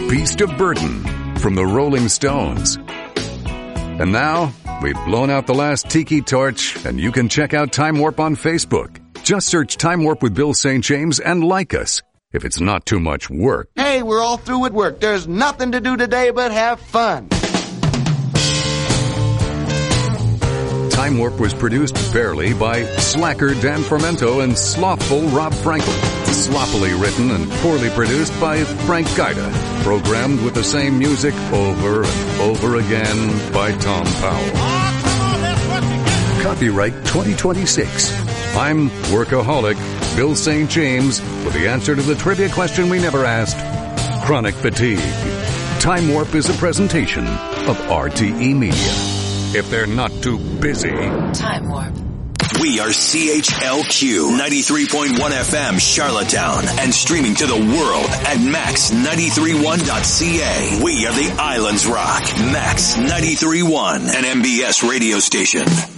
Beast of Burden from the Rolling Stones. And now, we've blown out the last tiki torch, and you can check out Time Warp on Facebook. Just search Time Warp with Bill St. James and like us, if it's not too much work. Hey, we're all through with work. There's nothing to do today but have fun. Time Warp was produced barely by slacker Dan Fermento and slothful Rob Franklin. Sloppily written and poorly produced by Frank Gaida. Programmed with the same music over and over again by Tom Powell. Copyright 2026. I'm workaholic Bill St. James with the answer to the trivia question we never asked. Chronic fatigue. Time Warp is a presentation of RTE Media. If they're not too busy. Time Warp. We are CHLQ 93.1 FM Charlottetown and streaming to the world at max931.ca. We are the Islands Rock, Max 93.1, an MBS radio station.